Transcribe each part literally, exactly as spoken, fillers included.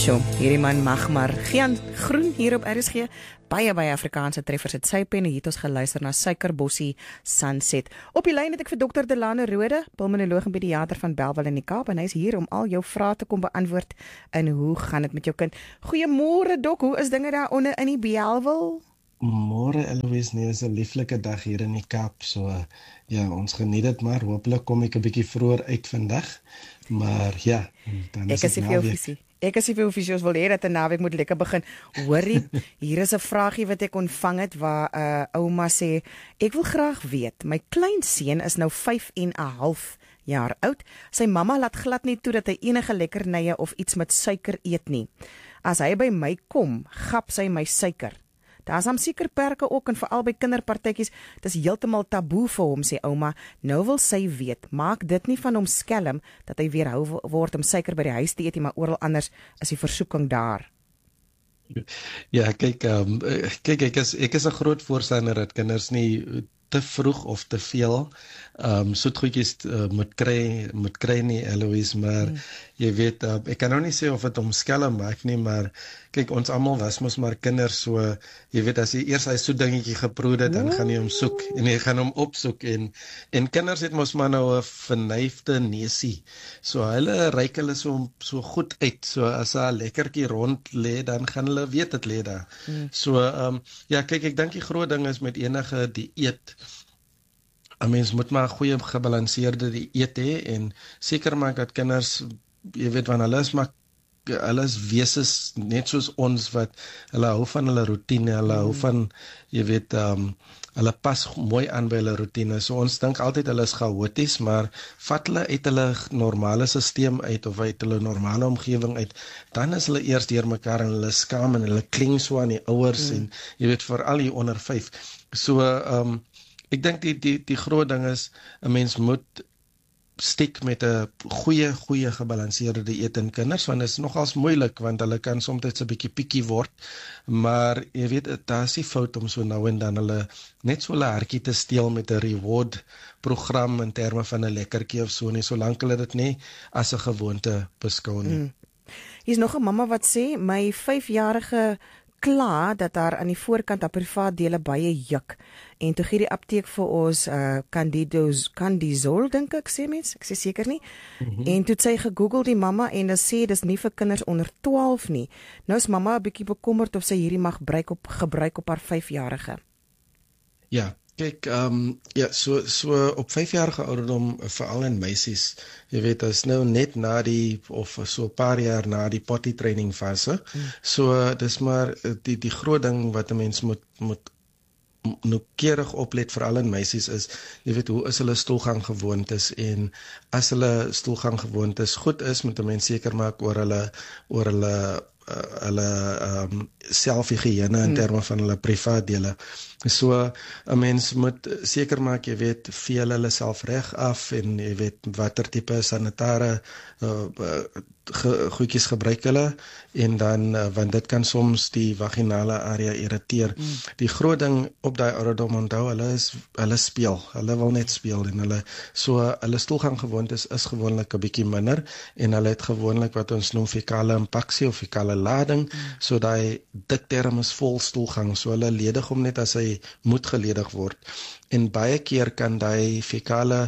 Sjoe, hierdie man mag maar geen groen hier op R S G. Baie baie Afrikaanse treffers het sy pen en het ons geluister na Suikerbossie Sunset. Op die lyn het ek vir dokter Delano Rode, pulmonoloog en pediater van Bellville in die Kaap, en hy is hier om al jou vrae te kom beantwoord in hoe gaan dit met jou kind. Goeiemôre dok, hoe is dinge daar onder in die Bellville? Môre Eloise, nee, is 'n lieflike dag hier in die Kaap, so ja, ons geniet dit maar. Hopelik kom ek 'n bietjie vroeër uit vandag, maar ja, dan is dit naweek. Ek as jy vir ofisiëls wil hê dat 'n naweek moet lekker begin. Hoorie, hier is 'n vraagie wat ek ontvang het waar 'n uh, ouma sê, ek wil graag weet, my kleinseun is nou vyf en 'n half jaar oud. Sy mamma laat glad nie toe dat hy enige lekkernye of iets met suiker eet nie. As hy by my kom, gap sy my suiker. Daar's hom seker perke ook en veral by kinderpartytjies, dis heeltemal taboe vir hom, sê ouma. Nou wil sy weet, maak dit nie van hom skelm dat hy weerhou word om suiker by die huis te eet, maar oral anders is die versoeking daar. Ja, kyk, um, kyk ek is ek is 'n groot voorstander dat kinders nie te vroeg of te veel um, soetgoedjies uh, moet kry, moet kry nie, Eloise, maar hmm. jy weet, uh, ek kan nou nie sê of het om skelm maak nie, maar kyk, ons almal was mos maar kinders, so, jy weet, as jy eers hy soet dingetjie geproe het, dan gaan jy hom soek, en jy gaan hom opsoek, en, en kinders het mos maar nou 'n vernuifde neusie, so hulle reik hulle so, so goed uit, so as 'n lekkertjie rond lê, dan gaan hulle weet het lê daar. Hmm. So, um, ja, kyk, ek dink die groot ding is met enige dieet, 'n mens moet maar 'n goeie gebalanseerde dieet hê en seker maak dat kinders, jy weet, wanneer hulle is maar hulle is wesens net soos ons wat hulle hou van hulle roetine, hulle hou van, jy weet, um, hulle pas mooi aan by hulle roetine. So ons dink altyd hulle is chaoties, maar vat hulle uit hulle normale stelsel uit of uit hulle normale omgewing uit, dan is hulle eers deur mekaar en hulle skaam en hulle kling so aan die ouers mm. en jy weet, veral hier onder vyf. So um, ek dink die, die, die groot ding is, 'n mens moet stiek met 'n goeie, goeie gebalanseerde dieet in kinders, want dit is nogals moeilik, want hulle kan soms 'n bietjie pikkie word, maar jy weet, daar is nie fout om so nou en dan hulle net so 'n hartjie te steel met 'n reward program in terme van 'n lekkertjie of so nie, solank hulle dit nie as 'n gewoonte beskou nie. Mm. Hier is nog 'n mamma wat sê, my vyfjarige klaar dat daar aan die voorkant haar privaat dele baie juk. En toe gee die apteek vir ons uh, Candidos, Candizol, dink ek, sê mens, ek sê seker nie. Mm-hmm. En toe het sy gegoogel die mamma en dit sê dis nie vir kinders onder twaalf nie. Nou is mamma 'n bietjie bekommerd of sy hierdie mag gebruik op gebruik op haar vyfjarige. Ja. Kijk, um, ja, so, so op vyfjarige ouderdom, veral in meisies, jy weet, dat is nou net na die, of so 'n paar jaar na die potty training fase, hmm. so dis maar die, die groot ding wat 'n mens moet, moet noukeurig oplet, veral in meisies is, jy weet, hoe is hulle stoelganggewoontes, en as hulle stoelganggewoontes goed is, moet 'n mens seker maak oor hulle, oor hulle, uh, hulle um, selfhygiëne in terme van hulle privaat dele. So, 'n mens moet seker maak, jy weet, veel hulle self reg af, en jy weet, watter tipe sanitare uh, uh, ge, goedjies gebruik hulle, en dan, uh, want dit kan soms die vaginale area irriteer. Mm. Die groot ding op daai ouderdom, onthou, hulle is, hulle speel, hulle wil net speel, en hulle, so, hulle stoelganggewoontes is gewoonlik 'n bietjie minder, en hulle het gewoonlik wat ons noem fekale impaksie, of fekale lading, mm. so daai dikterm is vol stoelgang, so hulle ledig hom net as hy moet geledig word. En baie keer kan die fekale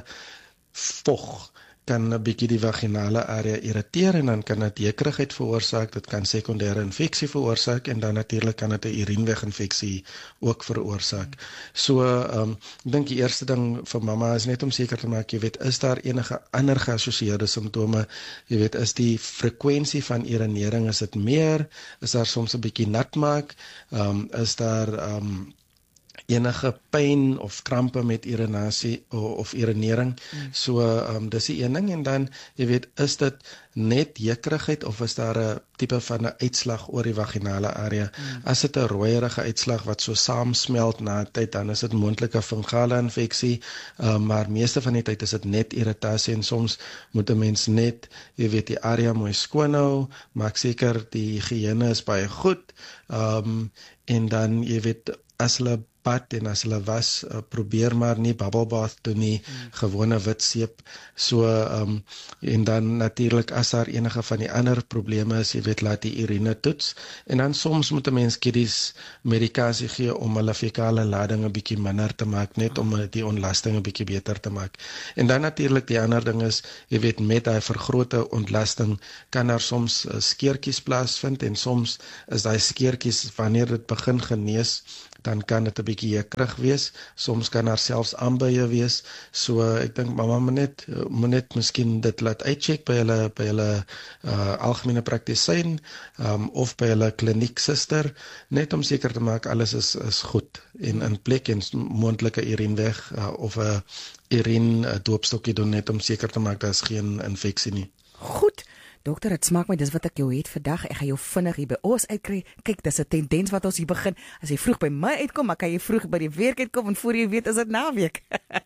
vog kan 'n bietjie die vaginale area irriteer, en dan kan dit jekerigheid veroorsaak, dit kan sekondêre infeksie veroorsaak, en dan natuurlik kan dit 'n urineweginfeksie ook veroorsaak. So, um, ek dink die eerste ding vir mamma is net om seker te maak, jy weet, is daar enige ander geassosieerde simptome, jy weet, is die frekwensie van urinering, is dit meer, is daar soms 'n bietjie nat maak, um, is daar um, enige pyn of krampe met urinasie of urinering, mm. so um, dis die een ding, en dan, jy weet, is dit net jekerigheid of is daar 'n tipe van 'n uitslag oor die vaginale area? Mm. As dit 'n rooierige uitslag wat so saamsmelt na tyd, dan is dit moontlik 'n fungale infeksie, uh, maar meeste van die tyd is dit net irritasie, en soms moet 'n mens net, jy weet, die area mooi skoon hou, maak seker die higiëne is baie goed, um, en dan, jy weet, as hulle pad en as hulle was, uh, probeer maar nie bubble bath doen nie, hmm. gewone wit seep. So um, en dan natuurlik as daar enige van die ander probleme is, jy weet, laat die urine toets. En dan soms moet 'n mens kiddies medikasie gee om hulle fekale lading 'n bietjie minder te maak, net om die ontlasting 'n bietjie beter te maak. En dan natuurlik die ander ding is, jy weet, met daai vergrote ontlasting kan daar soms uh, skeertjies plaasvind en soms is daai skeertjies wanneer dit begin genees, dan kan dit 'n bietjie jekrig wees. Soms kan daar selfs aanbuie wees. So uh, ek dink mamma moet net uh, moet net miskien dit laat uitcheck by hulle by hulle uh, algemene praktisyn um, of by hulle klinieksuster, net om seker te maak alles is is goed en in plek en moontlike urine weg uh, of 'n urine uh, doopstokkie doen net om seker te maak daar is geen infeksie nie. Goed. Dokter, dit smaak my, dis wat ek jou het vandag. Ek gaan jou vinnig hier by ons uitkry. Kyk, dis 'n tendens wat ons hier begin. As jy vroeg by my uitkom, dan kan jy vroeg by die werk uitkom en voor jy weet is dit naweek.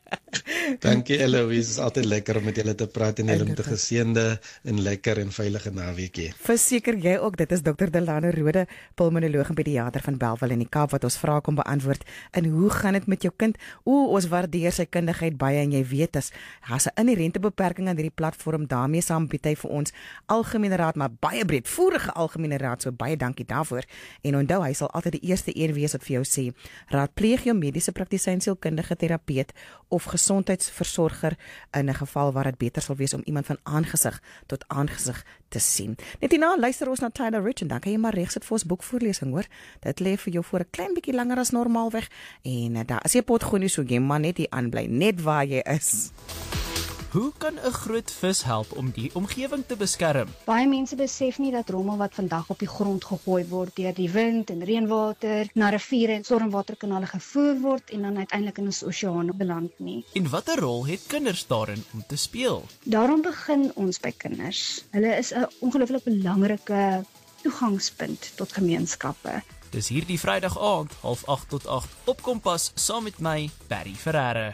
Dankie Eloise, is altyd lekker om met julle te praat en julle met 'n geseënde en lekker en veilige naweek hê. Verseker jy ook, dit is dokter Delano Rode, pulmonoloog en pediater van Bellville in die Kaap wat ons vrae kom beantwoord. En hoe gaan dit met jou kind? O, ons waardeer sy kundigheid baie en jy weet as daar's 'n inherente beperking aan hierdie platform, daarmee saam bied hy vir ons algemene raad, maar baie breedvoerige algemene raad, so baie dankie daarvoor. En onthou, hy sal altyd die eerste een wees wat vir jou sê, raadpleeg jou mediese praktisyn, sielkundige terapeut of gesondheidsversorger in 'n geval waar dit beter sal wees om iemand van aangesig tot aangesig te sien. Net hierna luister ons na Tyler Rich en dan kan jy maar reg sit vir ons boekvoorlesing, hoor. Dit lê vir jou voor 'n klein bietjie langer as normaalweg en uh, daar is jy potgoenie, so jy maar net hier aanbly, net waar jy is. Hoe kan 'n groot vis help om die omgewing te beskerm? Baie mense besef nie dat rommel wat vandag op die grond gegooi word deur die wind en reënwater na riviere en stormwaterkanale gevoer word en dan uiteindelik in ons oseane beland nie. En watter rol het kinders daarin om te speel? Daarom begin ons by kinders. Hulle is 'n ongelooflik belangrike toegangspunt tot gemeenskappe. Dis hierdie Vrydag aand, half agt tot agt op Kompas saam met my, Barry Ferreira.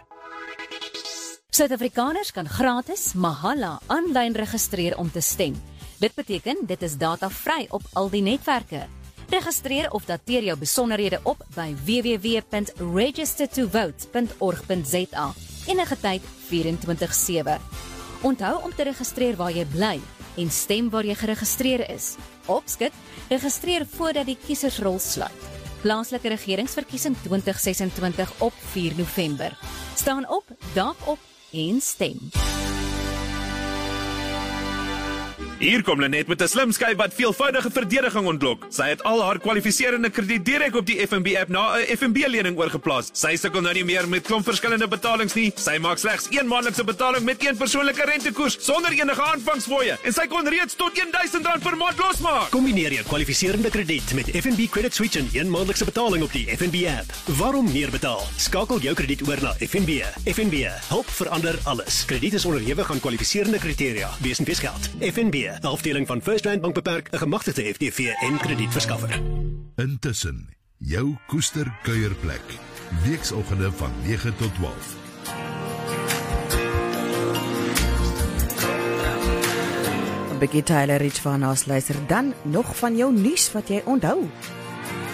Suid-Afrikaners kan gratis Mahala aanlyn registreer om te stem. Dit beteken dit is datavry op al die netwerke. Registreer of dateer jou besonderhede op by w w w punt register to vote punt org punt z a enige tyd vyf-en-twintig sewe. Onthou om te registreer waar jy bly en stem waar jy geregistreer is. Opskit, registreer voordat die kiesersrol sluit. Plaaslike regeringsverkiesing twintig ses en twintig op vier November. Staan op, daag op en stem. Hier kom Lenet met 'n slim skyf wat veelvoudige verdediging ontlok. Sy het al haar kwalifiserende krediet direk op die F N B app na 'n F N B-lening oorgeplaas. Sy sukkel nou nie meer met klomp verskillende betalings nie. Sy maak slegs een maandelikse betaling met een persoonlike rentekoers sonder enige aanvangsfooie en sy kon reeds tot duisend rand per maand losmaak. Kombineer jou kwalifiserende krediet met F N B Credit Switch en een maandelikse betaling op die F N B app. Waarom meer betaal? Skakel jou krediet oor na F N B. F N B, help verander alles. Krediet is onderhewig aan kwalifiserende kriteria. Wees en weesgeld. F N B, 'n afdeling van First Rand Bank Beperk, 'n gemagtigde F T V en kredietverskaffer. Intussen, jou koester kuierplek. Weekoggende van nege tot twaalf. Begin Tyler Rich van ons luister dan nog van jou nuus wat jy onthou.